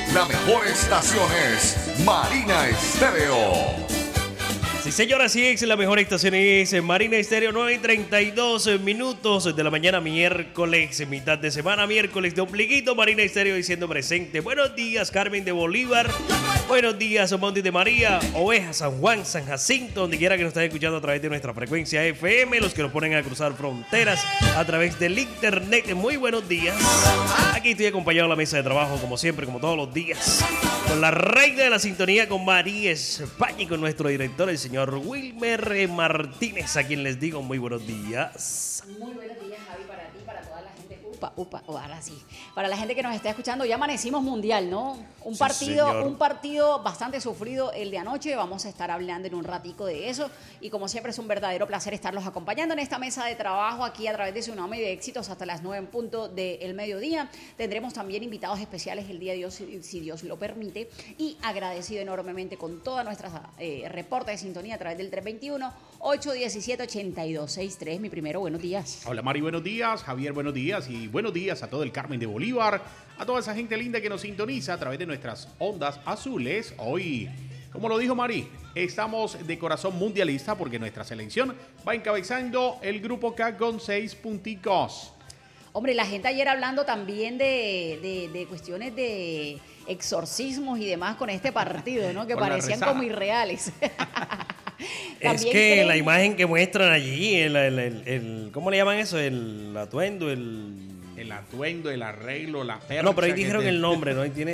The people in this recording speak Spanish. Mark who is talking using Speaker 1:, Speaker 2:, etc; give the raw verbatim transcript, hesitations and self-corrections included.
Speaker 1: La mejor estación es Marina Estéreo.
Speaker 2: Sí, señora, sí, es la mejor estación, es Marina Estéreo, nueve y treinta y dos minutos de la mañana, miércoles, mitad de semana, miércoles de ombliguito, Marina Estéreo diciendo presente. Buenos días, Carmen de Bolívar. Buenos días, Montes de María, Oveja, San Juan, San Jacinto, donde quiera que nos estén escuchando a través de nuestra frecuencia F M, los que nos ponen a cruzar fronteras a través del internet. Muy buenos días. Aquí estoy acompañado a la mesa de trabajo, como siempre, como todos los días, con la reina de la sintonía, con María España y con nuestro director, el señor Wilmer Martínez, a quien les digo muy buenos días.
Speaker 3: Muy buenos días, Javi, para ti, para toda la gente. Upa, upa, oh, ahora sí. Para la gente que nos está escuchando, ya amanecimos mundial, ¿no? Un
Speaker 2: Sí,
Speaker 3: partido,
Speaker 2: señor.
Speaker 3: un partido bastante sufrido el de anoche. Vamos a estar hablando en un ratico de eso. Y como siempre es un verdadero placer estarlos acompañando en esta mesa de trabajo aquí a través de Tsunami de Éxitos hasta las nueve en punto del mediodía. Tendremos también invitados especiales el día de hoy, si, si Dios lo permite. Y agradecido enormemente con todas nuestras eh, reportes de sintonía a través del tres veintiuno, ocho diecisiete, ochenta y dos sesenta y tres. Mi primero, buenos días.
Speaker 4: Hola Mari, buenos días. Javier, buenos días. Y buenos días a todo el Carmen de Bolívar, a toda esa gente linda que nos sintoniza a través de nuestras ondas azules. Hoy, como lo dijo Mari, estamos de corazón mundialista porque nuestra selección va encabezando el grupo K con seis punticos.
Speaker 3: Hombre, la gente ayer hablando también de, de, de cuestiones de exorcismos y demás con este partido, ¿no? Que
Speaker 4: Con la
Speaker 3: parecían
Speaker 4: rezada.
Speaker 3: como irreales.
Speaker 2: Es
Speaker 3: También
Speaker 2: que
Speaker 3: creen-
Speaker 2: la imagen que muestran allí, el, el- el- el- ¿cómo le llaman eso? El atuendo, el...
Speaker 4: El atuendo, el arreglo, la percha.
Speaker 2: No, pero ahí
Speaker 4: que
Speaker 2: dijeron
Speaker 4: te-
Speaker 2: el nombre, ¿no? Ahí tiene